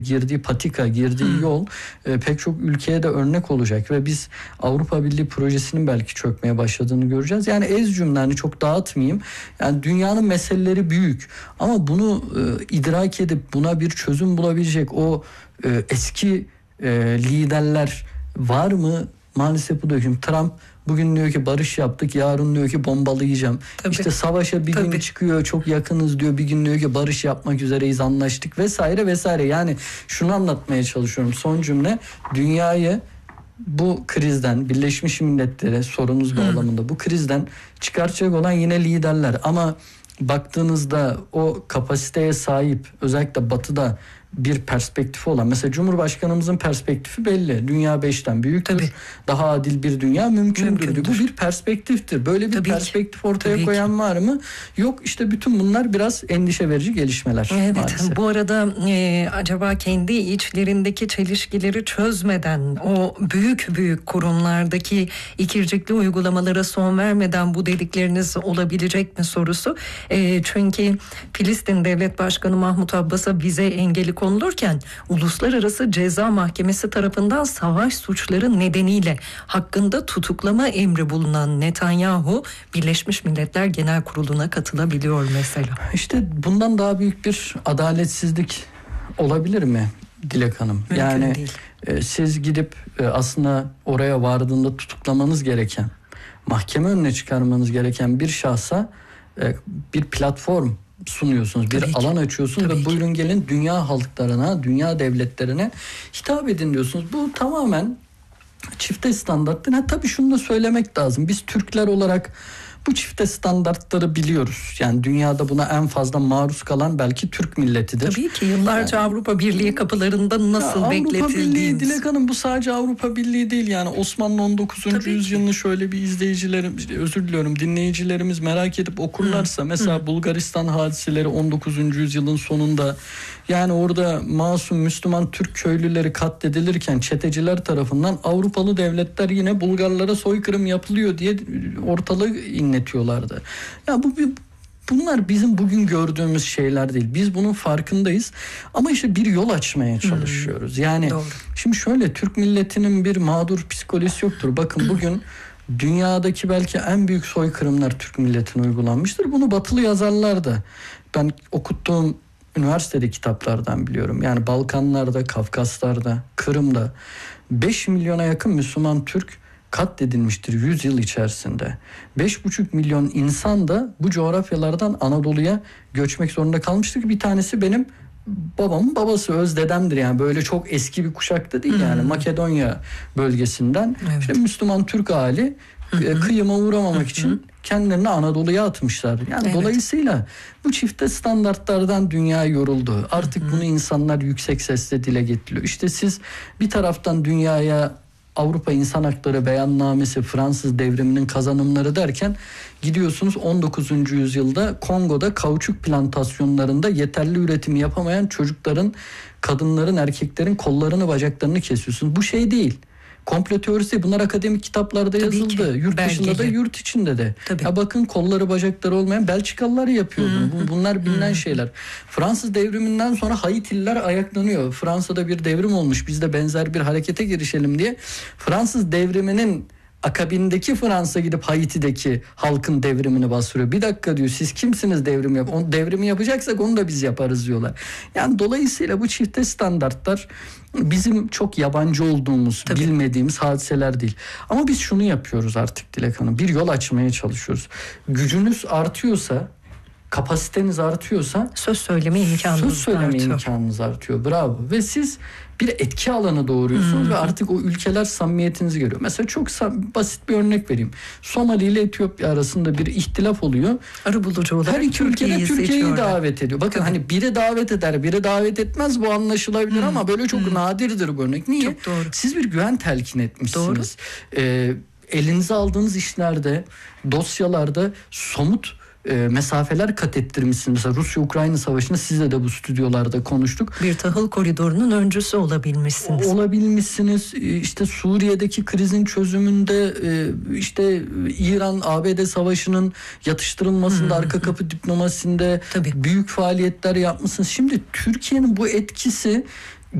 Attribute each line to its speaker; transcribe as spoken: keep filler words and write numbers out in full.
Speaker 1: girdiği patika, girdiği hmm. yol e, pek çok ülkeye de örnek olacak ve biz Avrupa Birliği projesinin belki çökmeye başladığını göreceğiz. Yani ez cümlelerini çok dağıtmayayım. Yani dünyanın meseleleri büyük ama bunu e, idrak edip buna bir çözüm bulabilecek o e, eski e, liderler var mı? Maalesef bu da hüküm. Trump bugün diyor ki barış yaptık, yarın diyor ki bombalayacağım. Tabii. İşte savaşa bir Tabii. gün çıkıyor, çok yakınız diyor, bir gün diyor ki barış yapmak üzereyiz, anlaştık vesaire vesaire. Yani şunu anlatmaya çalışıyorum, son cümle, dünyayı bu krizden, Birleşmiş Milletler'e sorunuz bağlamında bu krizden çıkartacak olan yine liderler. Ama baktığınızda o kapasiteye sahip, özellikle Batı'da bir perspektifi olan, mesela Cumhurbaşkanımızın perspektifi belli. Dünya beşten büyüktür. Tabii. Daha adil bir dünya mümkündür. mümkündür. Bu bir perspektiftir. Böyle bir Tabii perspektif ki. ortaya Tabii koyan ki. var mı? Yok. İşte bütün bunlar biraz endişe verici gelişmeler.
Speaker 2: Evet.
Speaker 1: Maalesef.
Speaker 2: Bu arada e, acaba kendi içlerindeki çelişkileri çözmeden, o büyük büyük kurumlardaki ikircikli uygulamalara son vermeden bu dedikleriniz olabilecek mi sorusu. E, çünkü Filistin Devlet Başkanı Mahmut Abbas'a vize engeli konulurken Uluslararası Ceza Mahkemesi tarafından savaş suçları nedeniyle hakkında tutuklama emri bulunan Netanyahu Birleşmiş Milletler Genel Kurulu'na katılabiliyor mesela.
Speaker 1: İşte bundan daha büyük bir adaletsizlik olabilir mi Dilek Hanım? Mümkün yani değil. E, siz gidip e, aslında oraya vardığında tutuklamanız gereken, mahkeme önüne çıkarmanız gereken bir şahsa e, bir platform sunuyorsunuz, bir Tabii alan ki. açıyorsunuz Tabii ve ki. buyurun gelin dünya halklarına, dünya devletlerine hitap edin diyorsunuz. Bu tamamen çifte standarttır. Ha, tabii şunu da söylemek lazım. Biz Türkler olarak bu çifte standartları biliyoruz. Yani dünyada buna en fazla maruz kalan belki Türk milletidir.
Speaker 2: Tabii ki yıllarca yani, Avrupa Birliği kapılarında nasıl bekletildiğimiz.
Speaker 1: Avrupa Birliği, Dilek Hanım, bu sadece Avrupa Birliği değil. Yani Osmanlı on dokuzuncu yüzyılını şöyle bir izleyicilerim, özür diliyorum, dinleyicilerimiz merak edip okurlarsa. Hı. Mesela Hı. Bulgaristan hadiseleri on dokuzuncu yüzyılın sonunda, yani orada masum Müslüman Türk köylüleri katledilirken çeteciler tarafından Avrupalı devletler yine Bulgarlara soykırım yapılıyor diye ortalığı inletiyorlardı. Ya bu bir, bunlar bizim bugün gördüğümüz şeyler değil. Biz bunun farkındayız. Ama işte bir yol açmaya çalışıyoruz. Yani Doğru. şimdi şöyle, Türk milletinin bir mağdur psikolojisi yoktur. Bakın bugün dünyadaki belki en büyük soykırımlar Türk milletine uygulanmıştır. Bunu batılı yazarlar da, ben okuttuğum üniversitede kitaplardan biliyorum. Yani Balkanlarda, Kafkaslar'da, Kırım'da beş milyona yakın Müslüman Türk katledilmiştir yüz yıl içerisinde. beş buçuk milyon insan da bu coğrafyalardan Anadolu'ya göçmek zorunda kalmıştır ki bir tanesi benim babamın babası, öz dedemdir. Yani böyle çok eski bir kuşakta değil. Hmm. Yani Makedonya bölgesinden evet. işte Müslüman Türk hali Hı-hı. kıyıma uğramamak Hı-hı. için kendilerini Anadolu'ya atmışlar. Yani evet. dolayısıyla bu çifte standartlardan dünya yoruldu. Artık Hı-hı. bunu insanlar yüksek sesle dile getiriyor. İşte siz bir taraftan dünyaya Avrupa İnsan Hakları Beyannamesi, Fransız devriminin kazanımları derken gidiyorsunuz on dokuzuncu yüzyılda Kongo'da kauçuk plantasyonlarında yeterli üretimi yapamayan çocukların, kadınların, erkeklerin kollarını, bacaklarını kesiyorsunuz. Bu şey değil. Komplo teorisi değil. Bunlar akademik kitaplarda Tabii yazıldı. Ki. Yurt Belgeli. dışında da yurt içinde de. Tabii. Ya bakın, kolları bacakları olmayan Belçikalılar yapıyor bunu. Bunlar bilinen hmm. şeyler. Fransız devriminden sonra Haitililer ayaklanıyor. Fransa'da bir devrim olmuş, biz de benzer bir harekete girişelim diye. Fransız devriminin akabindeki Fransa gidip Haiti'deki halkın devrimini bastırıyor. Bir dakika diyor, siz kimsiniz devrim yap? O devrimi yapacaksak onu da biz yaparız diyorlar. Yani dolayısıyla bu çifte standartlar bizim çok yabancı olduğumuz, Tabii. bilmediğimiz hadiseler değil. Ama biz şunu yapıyoruz artık Dilek Hanım. Bir yol açmaya çalışıyoruz. Gücünüz artıyorsa, kapasiteniz artıyorsa
Speaker 2: söz söyleme imkanınız
Speaker 1: söz söyleme
Speaker 2: artıyor.
Speaker 1: imkanınız artıyor. Bravo. Ve siz bir etki alanı doğuruyorsunuz hmm. ve artık o ülkeler samimiyetinizi görüyor. Mesela çok basit bir örnek vereyim. Somali ile Etiyopya arasında bir ihtilaf oluyor.
Speaker 2: Arabulucu olarak
Speaker 1: her iki ülke de Türkiye'yi davet ediyor. Bakın Tabii. hani biri davet eder, biri davet etmez, bu anlaşılabilir hmm. ama böyle çok hmm. nadirdir bu örnek. Niye?
Speaker 2: Çok doğru.
Speaker 1: Siz bir güven telkin etmişsiniz. Ee, elinize aldığınız işlerde, dosyalarda somut E, mesafeler kat ettirmişsiniz. Mesela Rusya-Ukrayna savaşında sizle de bu stüdyolarda konuştuk.
Speaker 2: Bir tahıl koridorunun öncüsü olabilmişsiniz.
Speaker 1: Olabilmişsiniz. İşte Suriye'deki krizin çözümünde, işte İran A B D savaşının yatıştırılmasında, hmm. arka kapı diplomasisinde Tabii. büyük faaliyetler yapmışsınız. Şimdi Türkiye'nin bu etkisi